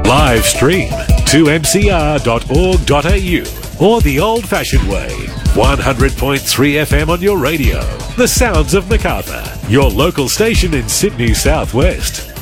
Live stream 2mcr.org.au or the old-fashioned way, 100.3 FM on your radio. The sounds of Macarthur, your local station in Sydney Southwest.